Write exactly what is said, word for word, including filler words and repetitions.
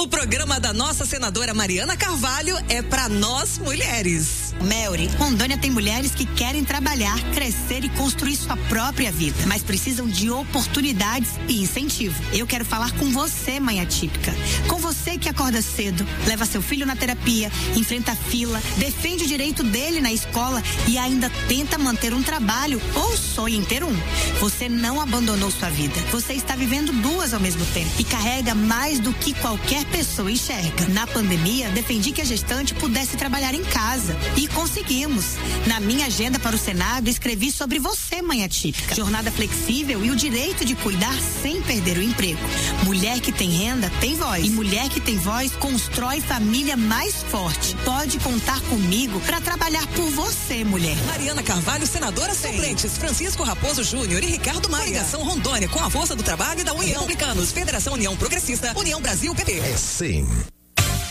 O programa da nossa senadora Mariana Carvalho é para nós mulheres. Melry, Rondônia tem mulheres que querem trabalhar, crescer e construir sua própria vida, mas precisam de oportunidades e incentivo. Eu quero falar com você, mãe atípica. Com você que acorda cedo, leva seu filho na terapia, enfrenta a fila, defende o direito dele na escola e ainda tenta manter um trabalho ou sonha em ter um. Você não abandonou sua vida. Você está vivendo duas ao mesmo tempo e carrega mais do que qualquer pessoa enxerga. Na pandemia, defendi que a gestante pudesse trabalhar em casa e conseguimos. Na minha agenda para o Senado, escrevi sobre você, mãe atípica. Jornada flexível e o direito de cuidar sem perder o emprego. Mulher que tem renda tem voz. E mulher que tem voz constrói família mais forte. Pode contar comigo para trabalhar por você, mulher. Mariana Carvalho, senadora suplentes Francisco Raposo Júnior e Ricardo Maia. Coligação Rondônia com a força do trabalho da União Republicanos, Federação União Progressista, União Brasil P T. É sim.